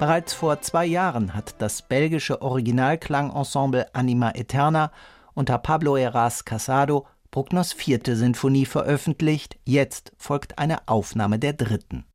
Bereits vor 2 Jahren hat das belgische Originalklangensemble Anima Eterna unter Pablo Heras Casado Bruckners 4. Sinfonie veröffentlicht. Jetzt folgt eine Aufnahme der 3.